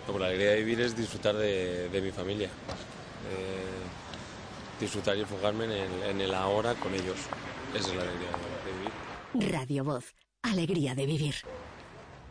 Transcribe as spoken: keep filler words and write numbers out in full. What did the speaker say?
Pues la alegría de vivir es disfrutar de, de mi familia, eh, disfrutar y enfocarme en el, en el ahora con ellos. Esa es la alegría de, de vivir. Radio Voz, alegría de vivir.